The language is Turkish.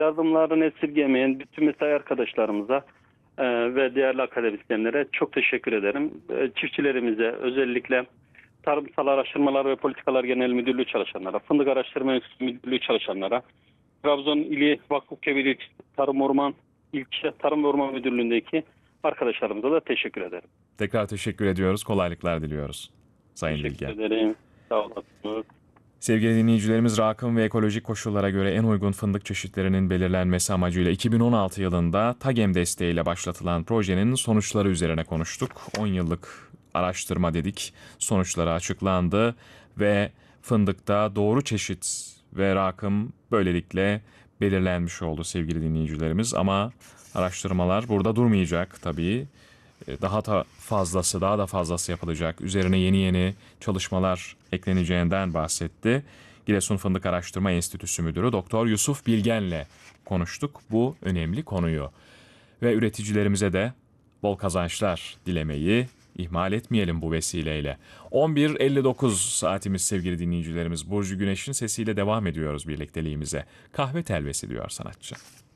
Yardımlarını esirgemeyen bütün mesai arkadaşlarımıza ve değerli akademisyenlere çok teşekkür ederim. Çiftçilerimize, özellikle Tarımsal Araştırmalar ve Politikalar Genel Müdürlüğü çalışanlara, Fındık Araştırma Enstitüsü Müdürlüğü çalışanlara, Trabzon İli Vakıfkebir Tarım Orman İlçe Tarım ve Orman Müdürlüğü'ndeki arkadaşlarımıza da teşekkür ederim. Tekrar teşekkür ediyoruz. Kolaylıklar diliyoruz Sayın Teşekkür Bilge. ederim. Sağ olasınız. Sevgili dinleyicilerimiz, rakım ve ekolojik koşullara göre en uygun fındık çeşitlerinin belirlenmesi amacıyla 2016 yılında TAGEM desteğiyle başlatılan projenin sonuçları üzerine konuştuk. 10 yıllık araştırma dedik, sonuçları açıklandı ve fındıkta doğru çeşit ve rakım böylelikle belirlenmiş oldu sevgili dinleyicilerimiz. Ama araştırmalar burada durmayacak tabii. Daha da fazlası yapılacak. Üzerine yeni çalışmalar ekleneceğinden bahsetti. Giresun Fındık Araştırma Enstitüsü Müdürü Doktor Yusuf Bilgen'le konuştuk bu önemli konuyu. Ve üreticilerimize de bol kazançlar dilemeyi ihmal etmeyelim bu vesileyle. 11.59 saatimiz sevgili dinleyicilerimiz. Burcu Güneş'in sesiyle devam ediyoruz birlikteliğimize. Kahve telvesi diyor sanatçı.